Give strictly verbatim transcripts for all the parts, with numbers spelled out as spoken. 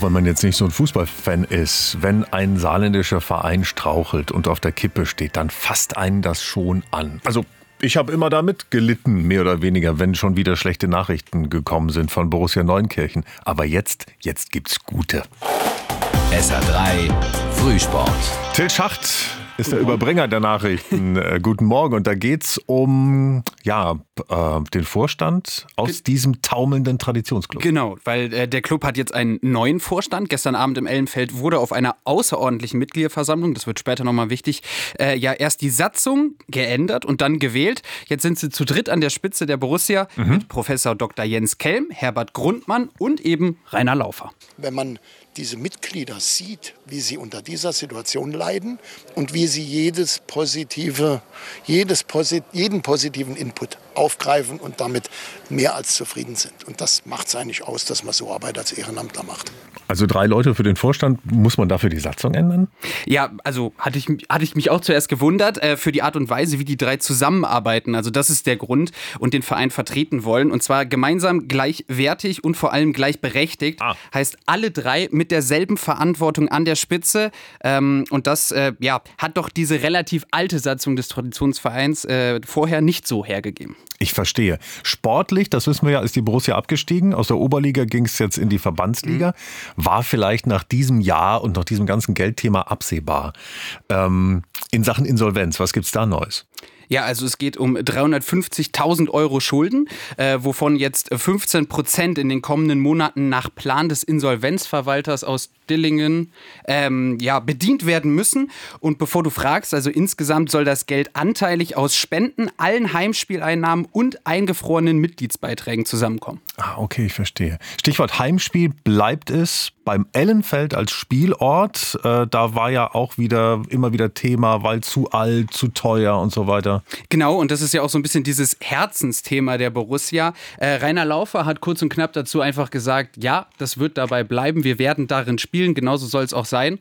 wenn man jetzt nicht so ein Fußballfan ist, wenn ein saarländischer Verein strauchelt und auf der Kippe steht, dann fasst einen das schon an. Also ich habe immer damit gelitten, mehr oder weniger, wenn schon wieder schlechte Nachrichten gekommen sind von Borussia Neunkirchen. Aber jetzt, jetzt gibt's gute. S R drei Frühsport. Till Schacht ist der Überbringer der Nachrichten. Äh, guten Morgen. Und da geht's um ja, äh, den Vorstand aus Ge- diesem taumelnden Traditionsclub. Genau, weil äh, der Club hat jetzt einen neuen Vorstand. Gestern Abend im Ellenfeld wurde auf einer außerordentlichen Mitgliederversammlung, das wird später nochmal wichtig, äh, ja erst die Satzung geändert und dann gewählt. Jetzt sind sie zu dritt an der Spitze der Borussia mhm. mit Professor Doktor Jens Kelm, Herbert Grundmann und eben Rainer Laufer. Wenn man diese Mitglieder sieht, wie sie unter dieser Situation leiden und wie sie jedes positive, jedes posit- jeden positiven Input aufgreifen und damit mehr als zufrieden sind. Und das macht es eigentlich aus, dass man so Arbeit als Ehrenamtler macht. Also drei Leute für den Vorstand, muss man dafür die Satzung ändern? Ja, also hatte ich, hatte ich mich auch zuerst gewundert, äh, für die Art und Weise, wie die drei zusammenarbeiten. Also das ist der Grund und den Verein vertreten wollen. Und zwar gemeinsam gleichwertig und vor allem gleichberechtigt. Ah. Heißt alle drei mit derselben Verantwortung an der Spitze. Ähm, und das äh, ja, hat doch diese relativ alte Satzung des Traditionsvereins äh, vorher nicht so hergegeben. Ich verstehe. Sportlich, das wissen wir ja, ist die Borussia abgestiegen. Aus der Oberliga ging es jetzt in die Verbandsliga. Mhm. War vielleicht nach diesem Jahr und nach diesem ganzen Geldthema absehbar. Ähm, in Sachen Insolvenz, was gibt's da Neues? Ja, also es geht um dreihundertfünfzigtausend Euro Schulden, äh, wovon jetzt fünfzehn Prozent in den kommenden Monaten nach Plan des Insolvenzverwalters aus Dillingen ähm, ja, bedient werden müssen. Und bevor du fragst, also insgesamt soll das Geld anteilig aus Spenden, allen Heimspieleinnahmen und eingefrorenen Mitgliedsbeiträgen zusammenkommen. Ah, okay, ich verstehe. Stichwort Heimspiel bleibt es beim Ellenfeld als Spielort. Äh, da war ja auch wieder immer wieder Thema, weil zu alt, zu teuer und so weiter. Genau, und das ist ja auch so ein bisschen dieses Herzensthema der Borussia. Äh, Rainer Laufer hat kurz und knapp dazu einfach gesagt, ja, das wird dabei bleiben, wir werden darin spielen, genauso soll es auch sein.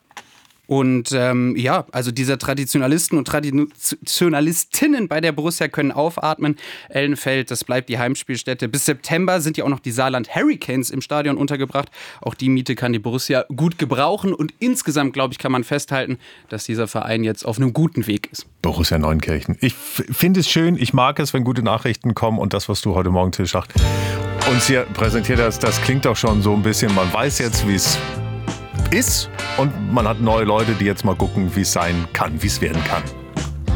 Und ähm, ja, also diese Traditionalisten und Traditionalistinnen bei der Borussia können aufatmen. Ellenfeld, das bleibt die Heimspielstätte. Bis September sind ja auch noch die Saarland Hurricanes im Stadion untergebracht. Auch die Miete kann die Borussia gut gebrauchen. Und insgesamt, glaube ich, kann man festhalten, dass dieser Verein jetzt auf einem guten Weg ist. Borussia Neunkirchen. Ich f- finde es schön, ich mag es, wenn gute Nachrichten kommen. Und das, was du heute Morgen, Till Schacht, uns hier präsentiert hast, das klingt doch schon so ein bisschen, man weiß jetzt, wie es ist und man hat neue Leute, die jetzt mal gucken, wie es sein kann, wie es werden kann.